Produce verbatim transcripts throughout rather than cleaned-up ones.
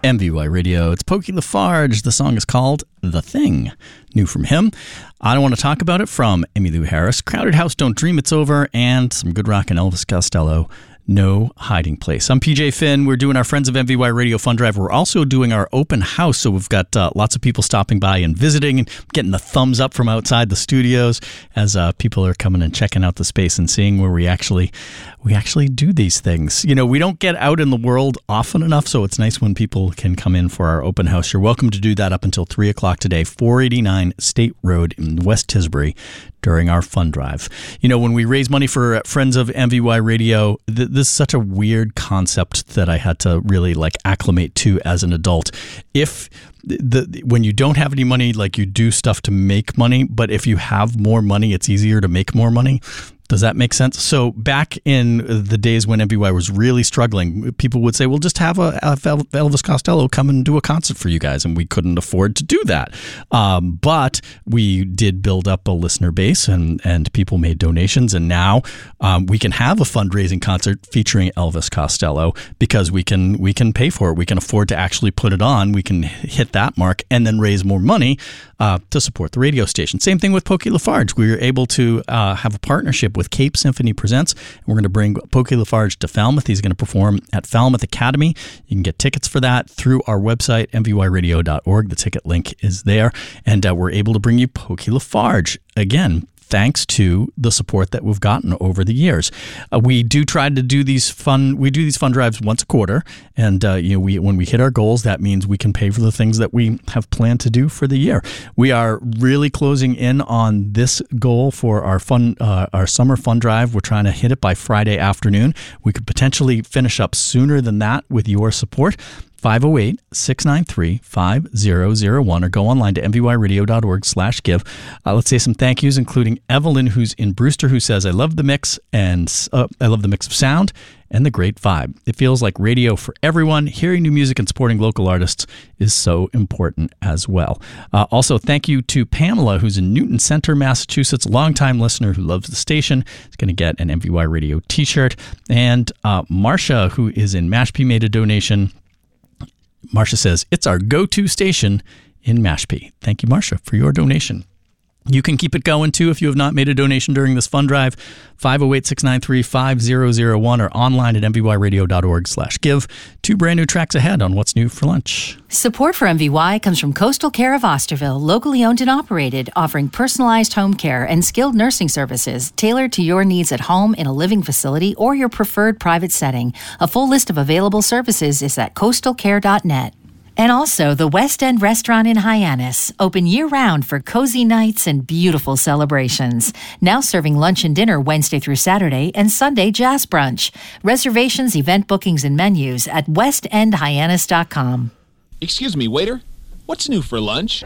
M V Y Radio. It's Pokey Lafarge. The song is called The Thing. New from him. I Don't Want to Talk About It from Emmylou Harris. Crowded House, Don't Dream It's Over. And some good rock and Elvis Costello. No Hiding Place. I'm P J Finn. We're doing our Friends of M V Y Radio Fund Drive. We're also doing our open house, so we've got uh, lots of people stopping by and visiting and getting the thumbs up from outside the studios as uh, people are coming and checking out the space and seeing where we actually we actually do these things. You know, we don't get out in the world often enough, so it's nice when people can come in for our open house. You're welcome to do that up until three o'clock today, four eighty-nine State Road in West Tisbury, during our fund drive. You know, when we raise money for Friends of M V Y Radio, th- this is such a weird concept that I had to really like acclimate to as an adult. If the when you don't have any money, like you do stuff to make money, but if you have more money, it's easier to make more money. Does that make sense? So back in the days when M V Y was really struggling, people would say, well, just have a, a Elvis Costello come and do a concert for you guys. And we couldn't afford to do that. Um, but we did build up a listener base and, and people made donations. And now um, we can have a fundraising concert featuring Elvis Costello because we can we can pay for it. We can afford to actually put it on. We can hit that mark and then raise more money uh, to support the radio station. Same thing with Pokey Lafarge. We were able to uh, have a partnership with Cape Symphony Presents. And we're going to bring Pokey Lafarge to Falmouth. He's going to perform at Falmouth Academy. You can get tickets for that through our website, m v y radio dot org. The ticket link is there. And uh, we're able to bring you Pokey Lafarge again, thanks to the support that we've gotten over the years. Uh, we do try to do these fun, we do these fund drives once a quarter. And, uh, you know, we, when we hit our goals, that means we can pay for the things that we have planned to do for the year. We are really closing in on this goal for our fun, uh, our summer fund drive. We're trying to hit it by Friday afternoon. We could potentially finish up sooner than that with your support. five oh eight, six nine three, five oh oh one or go online to m v y radio dot org slash give. Uh, let's say some thank yous, including Evelyn, who's in Brewster, who says, I love the mix and uh, I love the mix of sound and the great vibe. It feels like radio for everyone. Hearing new music and supporting local artists is so important as well. Uh, also, thank you to Pamela, who's in Newton Center, Massachusetts, a longtime listener who loves the station. Is going to get an M V Y Radio t-shirt. And uh, Marcia, who is in Mashpee, made a donation. Marcia says, it's our go-to station in Mashpee. Thank you, Marcia, for your donation. You can keep it going, too, if you have not made a donation during this fund drive. five oh eight, six nine three, five oh oh one or online at m v y radio dot org slash give. Two brand new tracks ahead on What's New for Lunch. Support for M V Y comes from Coastal Care of Osterville, locally owned and operated, offering personalized home care and skilled nursing services tailored to your needs at home, in a living facility, or your preferred private setting. A full list of available services is at coastal care dot net. And also the West End Restaurant in Hyannis, open year-round for cozy nights and beautiful celebrations. Now serving lunch and dinner Wednesday through Saturday and Sunday jazz brunch. Reservations, event bookings, and menus at west end hyannis dot com. Excuse me, waiter. What's new for lunch?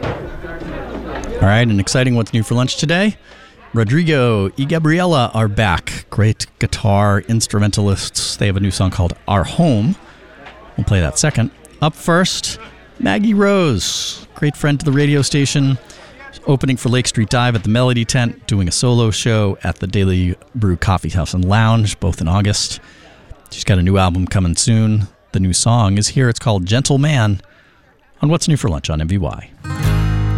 All right, an exciting What's New for Lunch today. Rodrigo y Gabriela are back. Great guitar instrumentalists. They have a new song called Our Home. We'll play that second. Up first, Maggie Rose, great friend to the radio station, opening for Lake Street Dive at the Melody Tent, doing a solo show at the Daily Brew Coffee House and Lounge, both in August. She's got a new album coming soon. The new song is here. It's called Gentle Man on What's New for Lunch on M V Y.